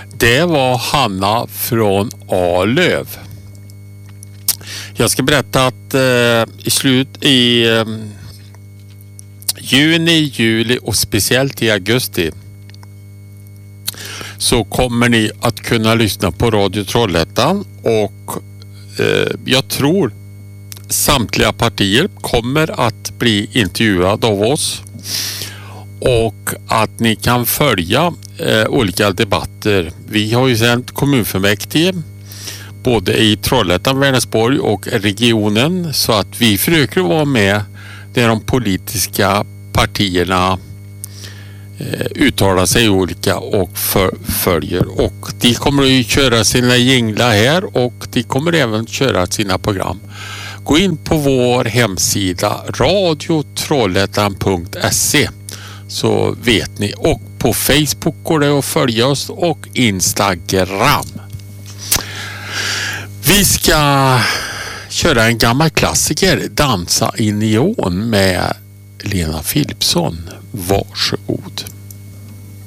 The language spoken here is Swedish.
Det var Hanna från Arlöv. Jag ska berätta att i juni, juli och speciellt i augusti så kommer ni att kunna lyssna på Radio Trollhättan och jag tror samtliga partier kommer att bli intervjuade av oss och att ni kan följa olika debatter. Vi har ju sänt kommunfullmäktige både i Trollhättan, Vänersborg och regionen, så att vi försöker vara med där de politiska partierna uttalar sig olika och följer. Och de kommer att köra sina jinglar här och de kommer även köra sina program. Gå in på vår hemsida radiotrollhättan.se så vet ni. Och på Facebook går det att följa oss och Instagram. Vi ska köra en gammal klassiker, Dansa i neon med Lena Philipsson. Varsågod.